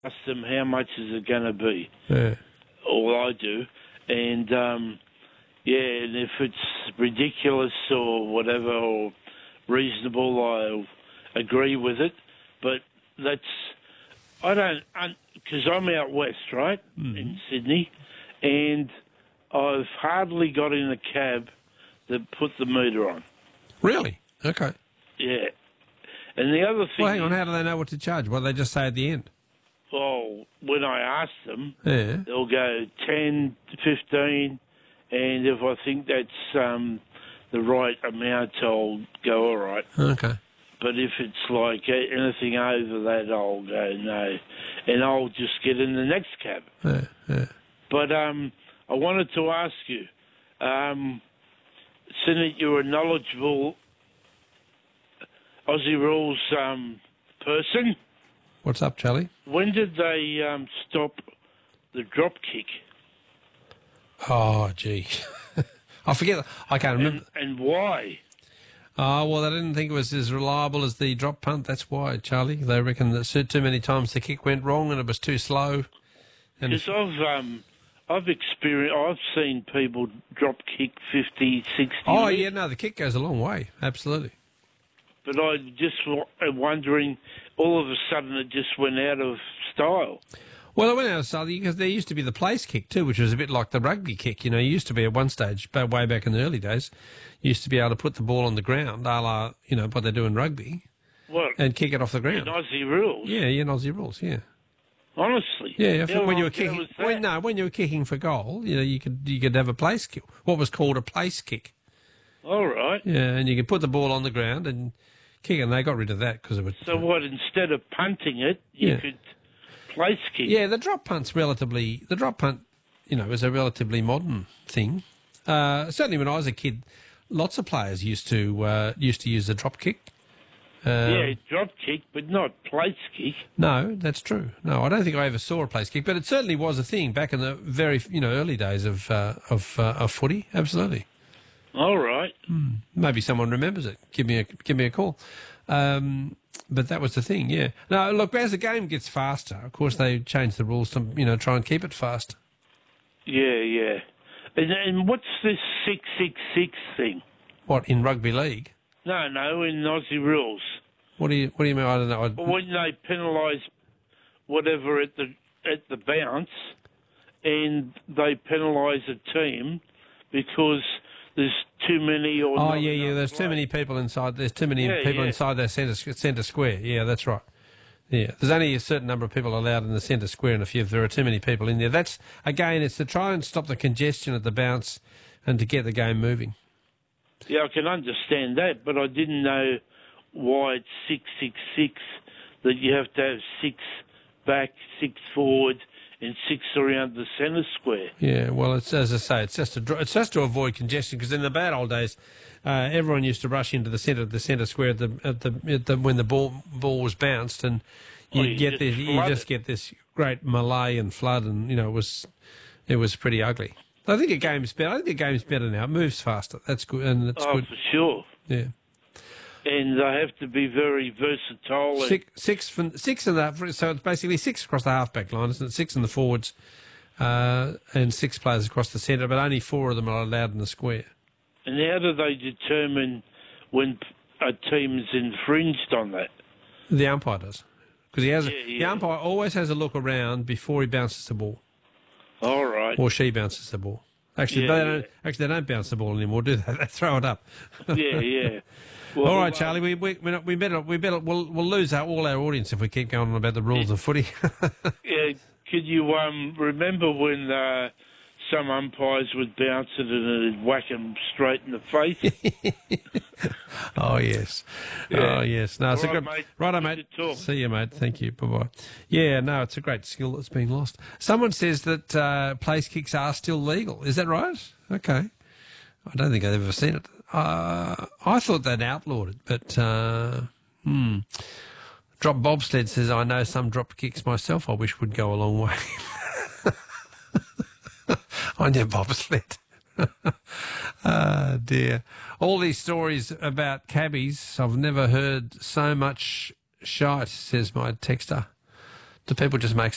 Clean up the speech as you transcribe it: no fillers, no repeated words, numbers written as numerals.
ask them how much is it going to be. Yeah. All I do. And, and if it's ridiculous or whatever or reasonable, I'll agree with it. But I don't, because I'm out west, right, in Sydney, and I've hardly got in a cab that put the meter on. Really? Okay. Yeah. And the other thing... Well, hang on, how do they know what to charge? What do they just say at the end? Well, when I ask them, Yeah. they'll go 10, 15, and if I think that's the right amount, I'll go all right. Okay. But if it's like anything over that, I'll go no. And I'll just get in the next cab. Yeah. But I wanted to ask you, seeing that you're a knowledgeable Aussie rules person, What's up, Charlie? when did they stop the drop kick? Oh, gee. I forget. I can't remember. And why? Oh, well, they didn't think it was as reliable as the drop punt. That's why, Charlie. They reckon that too many times the kick went wrong and it was too slow. Because I've seen people drop kick 50, 60 Oh, meters. yeah, no, the kick goes a long way. Absolutely. But I'm just wondering, all of a sudden it just went out of style. Well, it went out of style because there used to be the place kick too, which was a bit like the rugby kick. You know, you used to be at one stage, way back in the early days, you used to be able to put the ball on the ground, a la, what they do in rugby, What? and kick it off the ground. In Aussie rules? Yeah, in Aussie rules, yeah. Honestly? Yeah, How when you long were ago kicking, was that? when you were kicking for goal, you could have a place kick, what was called a place kick. All right. Yeah, and you could put the ball on the ground and kick it, and they got rid of that because of it. So what, instead of punting it, you could place kick? Yeah, the drop punt, is a relatively modern thing. Certainly when I was a kid, lots of players used to use the drop kick. Drop kick, but not place kick. No, that's true. No, I don't think I ever saw a place kick, but it certainly was a thing back in the very early days of footy. Absolutely. All right. Maybe someone remembers it. Give me a call. But that was the thing. Yeah. Now look, as the game gets faster, of course they change the rules to try and keep it fast. Yeah. And what's this 666 thing? What, in rugby league? No, in Aussie rules. What do you mean? I don't know. When they penalise whatever at the bounce, and they penalise a team because there's too many or not enough There's too many people inside. There's too many people inside their centre square. Yeah, that's right. Yeah, there's only a certain number of people allowed in the centre square, and if there are too many people in there, that's again, it's to try and stop the congestion at the bounce and to get the game moving. Yeah, I can understand that, but I didn't know why it's 666, that you have to have 6 back, 6 forward, and 6 around the centre square. Yeah, well, it's as I say, it's just to avoid congestion, because in the bad old days, everyone used to rush into the centre square when the ball was bounced, and you just get this great melee and flood, and it was pretty ugly. I think the game's better now. It moves faster. That's good, and it's good. For sure. Yeah. And they have to be very versatile. Six in that, so it's basically 6 across the halfback line, isn't it? 6 in the forwards, and 6 players across the centre, but only 4 of them are allowed in the square. And how do they determine when a team's infringed on that? The umpire does, because the umpire always has a look around before he bounces the ball. All right. Or she bounces the ball. Actually, they don't bounce the ball anymore, do they? They throw it up. Yeah. Well, all right, Charlie. We'll lose all our audience if we keep going on about the rules of footy. Yeah. Could you remember when some umpires would bounce it and it'd whack them straight in the face? Oh yes. Yeah. Oh yes. No, it's a good. Mate. Righto, mate. See you, mate. Thank you. Bye bye. Yeah. No, it's a great skill that's been lost. Someone says that place kicks are still legal. Is that right? Okay. I don't think I've ever seen it. I thought they'd outlawed it, but Drop Bobsled says, I know some drop kicks myself I wish would go a long way. I know bobsled. Dear. All these stories about cabbies, I've never heard so much shite, says my texter. Do people just make